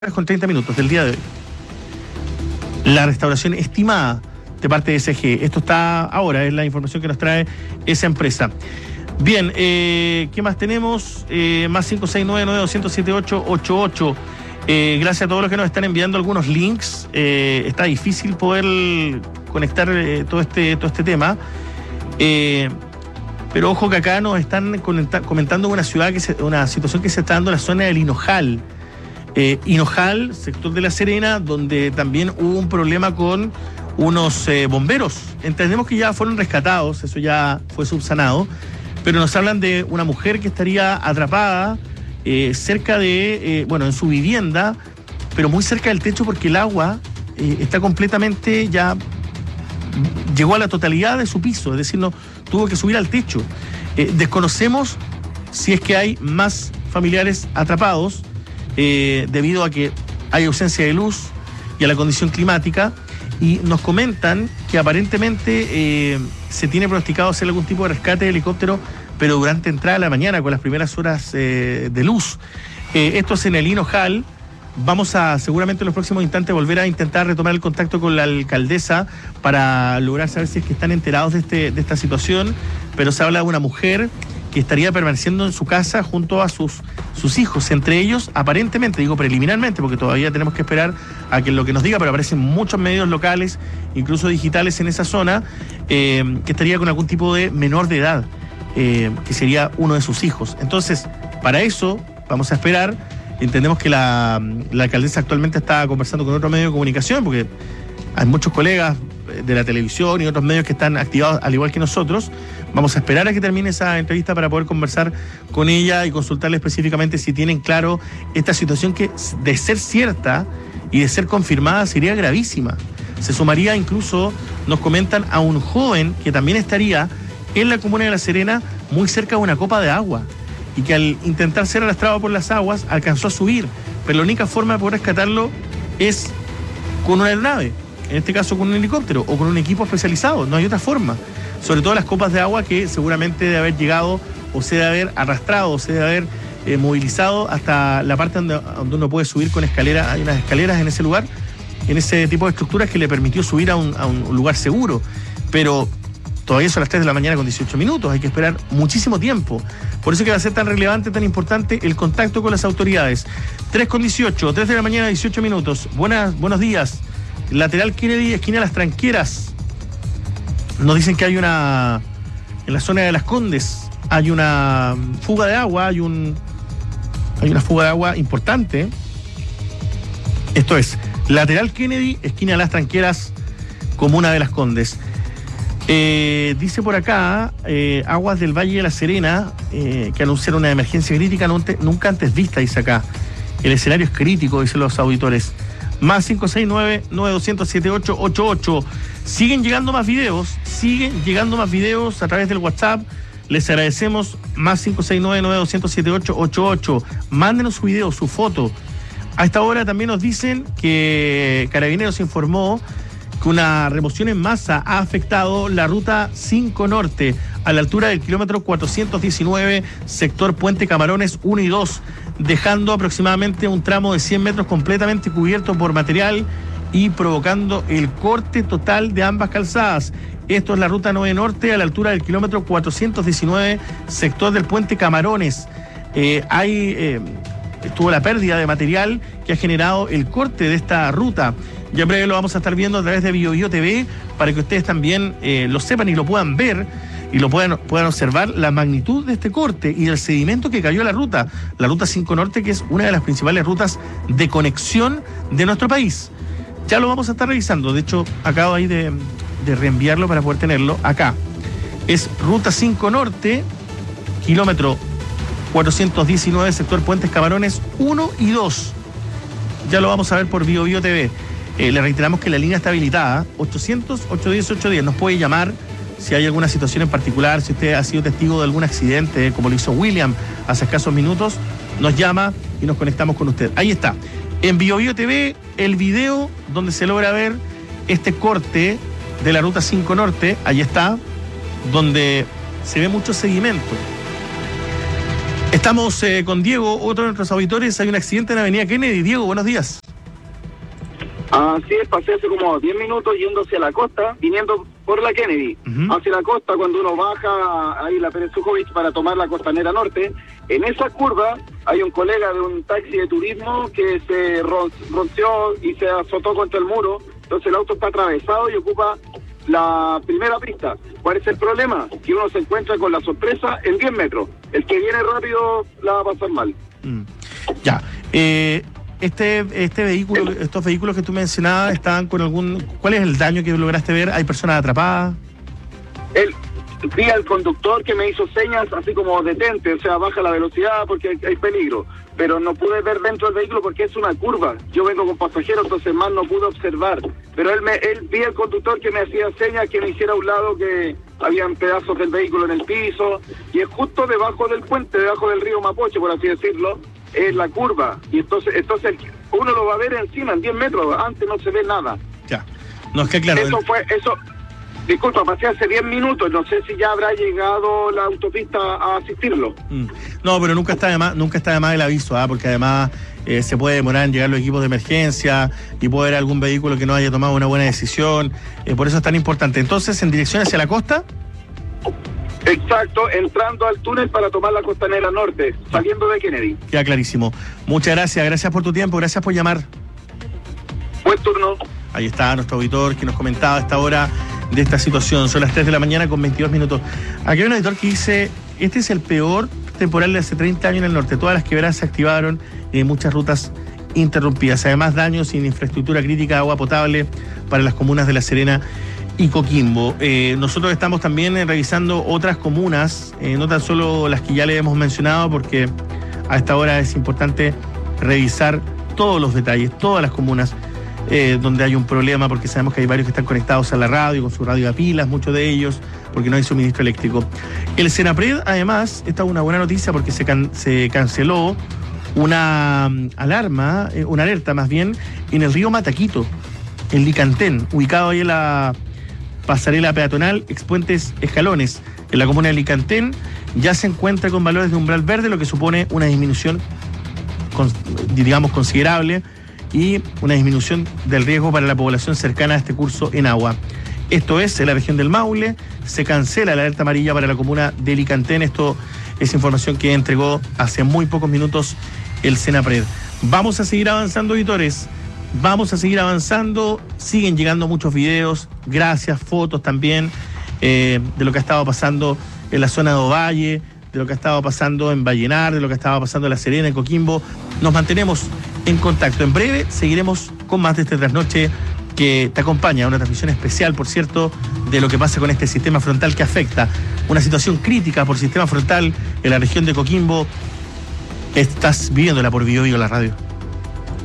con 30 minutos del día de hoy. La restauración estimada de parte de SG. Esto está ahora, es la información que nos trae esa empresa. Bien, ¿qué más tenemos? Más 569-9207-888. Gracias a todos los que nos están enviando algunos links. Está difícil poder conectar todo este tema. Pero ojo que acá nos están comentando una situación que se está dando en la zona del Hinojal. Hinojal, sector de La Serena, donde también hubo un problema con unos bomberos. Entendemos que ya fueron rescatados, eso ya fue subsanado, pero nos hablan de una mujer que estaría atrapada cerca de, en su vivienda, pero muy cerca del techo porque el agua está completamente ya, llegó a la totalidad de su piso, es decir, no tuvo que subir al techo. Desconocemos si es que hay más familiares atrapados, debido a que hay ausencia de luz y a la condición climática, y nos comentan que aparentemente se tiene pronosticado hacer algún tipo de rescate de helicóptero, pero durante entrada de la mañana, con las primeras horas de luz. Esto es en el Hinojal. Vamos a seguramente en los próximos instantes volver a intentar retomar el contacto con la alcaldesa para lograr saber si es que están enterados de esta situación, pero se habla de una mujer que estaría permaneciendo en su casa junto a sus hijos, entre ellos, aparentemente, digo preliminarmente, porque todavía tenemos que esperar a que lo que nos diga, pero aparecen muchos medios locales, incluso digitales en esa zona, que estaría con algún tipo de menor de edad, que sería uno de sus hijos. Entonces, para eso, vamos a esperar. Entendemos que la alcaldesa actualmente está conversando con otro medio de comunicación, porque hay muchos colegas de la televisión y otros medios que están activados al igual que nosotros. Vamos a esperar a que termine esa entrevista para poder conversar con ella y consultarle específicamente si tienen claro esta situación que, de ser cierta y de ser confirmada, sería gravísima. Se sumaría incluso, nos comentan, a un joven que también estaría en la comuna de La Serena, muy cerca de una copa de agua, y que al intentar ser arrastrado por las aguas alcanzó a subir, pero la única forma de poder rescatarlo es con una aeronave, en este caso con un helicóptero o con un equipo especializado. No hay otra forma, sobre todo las copas de agua, que seguramente debe haber llegado o se debe haber arrastrado o se debe haber movilizado hasta la parte donde uno puede subir con escaleras. Hay unas escaleras en ese lugar, en ese tipo de estructuras, que le permitió subir a un lugar seguro, pero todavía son las 3 de la mañana con 18 minutos, hay que esperar muchísimo tiempo. Por eso que va a ser tan relevante, tan importante el contacto con las autoridades. 3:18, 3 de la mañana, 18 minutos. Buenos días. Lateral Kennedy, esquina Las Tranqueras. Nos dicen que hay en la zona de Las Condes, hay una fuga de agua, hay una fuga de agua importante. Esto es Lateral Kennedy, esquina Las Tranqueras, comuna de Las Condes. Dice por acá, Aguas del Valle de La Serena, que anunciaron una emergencia crítica nunca antes vista, dice acá. El escenario es crítico, dicen los auditores. Más 569-9207-888. Siguen llegando más videos a través del WhatsApp. Les agradecemos. Más 569-9207-888. Mándenos su video, su foto. A esta hora también nos dicen que Carabineros informó que una remoción en masa ha afectado la ruta 5 Norte a la altura del kilómetro 419, sector Puente Camarones 1 y 2, dejando aproximadamente un tramo de 100 metros completamente cubierto por material y provocando el corte total de ambas calzadas. Esto es la ruta 9 Norte a la altura del kilómetro 419, sector del Puente Camarones. Estuvo la pérdida de material que ha generado el corte de esta ruta. Ya en breve lo vamos a estar viendo a través de BioBio TV, para que ustedes también lo sepan y lo puedan ver y lo puedan observar, la magnitud de este corte y el sedimento que cayó a la ruta 5 Norte, que es una de las principales rutas de conexión de nuestro país. Ya lo vamos a estar revisando. De hecho, acabo ahí de reenviarlo para poder tenerlo acá. Es ruta 5 Norte, kilómetro 419, sector Puentes Camarones 1 y 2. Ya lo vamos a ver por BioBio TV. Le reiteramos que la línea está habilitada, 800-810-810. Nos puede llamar si hay alguna situación en particular, si usted ha sido testigo de algún accidente, como lo hizo William hace escasos minutos, nos llama y nos conectamos con usted. Ahí está, en BioBio TV, el video donde se logra ver este corte de la ruta 5 Norte. Ahí está, donde se ve mucho sedimento. Estamos con Diego, otro de nuestros auditores. Hay un accidente en la avenida Kennedy. Diego, buenos días. Así es, pasé hace como 10 minutos yendo hacia la costa, viniendo por la Kennedy. Hacia la costa, cuando uno baja ahí la Pérez Sujovic para tomar la Costanera Norte, en esa curva hay un colega de un taxi de turismo que se ronció y se azotó contra el muro. Entonces el auto está atravesado y ocupa la primera pista. ¿Cuál es el problema? Que uno se encuentra con la sorpresa en 10 metros. El que viene rápido la va a pasar mal. Ya. Este vehículo, estos vehículos que tú mencionabas, estaban con algún... ¿Cuál es el daño que lograste ver? ¿Hay personas atrapadas? Vi al conductor que me hizo señas así como detente, o sea, baja la velocidad porque hay peligro, pero no pude ver dentro del vehículo porque es una curva. Yo vengo con pasajeros, entonces más no pude observar, pero él vi al conductor que me hacía señas que me hiciera a un lado, que habían pedazos del vehículo en el piso, y es justo debajo del puente, debajo del río Mapocho, por así decirlo, es la curva, y entonces uno lo va a ver encima, en 10 metros, antes no se ve nada. Ya, no, es que claro... Disculpa, pasé hace 10 minutos, no sé si ya habrá llegado la autopista a asistirlo. No, pero nunca está de más el aviso, porque además se puede demorar en llegar los equipos de emergencia y puede haber algún vehículo que no haya tomado una buena decisión, por eso es tan importante. Entonces, ¿en dirección hacia la costa? Exacto, entrando al túnel para tomar la Costanera Norte, saliendo de Kennedy. Queda clarísimo. Muchas gracias por tu tiempo, gracias por llamar. Buen turno. Ahí está nuestro auditor que nos comentaba a esta hora de esta situación. Son las 3 de la mañana con 22 minutos. Aquí hay un auditor que dice: este es el peor temporal de hace 30 años en el norte. Todas las quebradas se activaron y hay muchas rutas interrumpidas. Además, daños en infraestructura crítica, agua potable para las comunas de La Serena y Coquimbo. Nosotros estamos también revisando otras comunas, no tan solo las que ya le hemos mencionado, porque a esta hora es importante revisar todos los detalles, todas las comunas donde hay un problema, porque sabemos que hay varios que están conectados a la radio, con su radio a pilas, muchos de ellos, porque no hay suministro eléctrico. El Senapred, además, esta es una buena noticia porque se canceló una alerta más bien, en el río Mataquito, en Licantén, ubicado ahí en la pasarela peatonal Expuentes Escalones, en la comuna de Licantén. Ya se encuentra con valores de umbral verde, lo que supone una disminución, digamos, considerable, y una disminución del riesgo para la población cercana a este curso en agua. Esto es en la región del Maule. Se cancela la alerta amarilla para la comuna de Licantén. Esto es información que entregó hace muy pocos minutos el Senapred. Vamos a seguir avanzando, auditores. Vamos a seguir avanzando. Siguen llegando muchos videos, gracias, fotos también, de lo que ha estado pasando en la zona de Ovalle, de lo que ha estado pasando en Vallenar, de lo que ha estado pasando en La Serena, en Coquimbo. Nos mantenemos en contacto. En breve seguiremos con más de este trasnoche que te acompaña, una transmisión especial, por cierto, de lo que pasa con este sistema frontal que afecta una situación crítica por sistema frontal en la región de Coquimbo. Estás viviéndola por Bio Bio, la radio.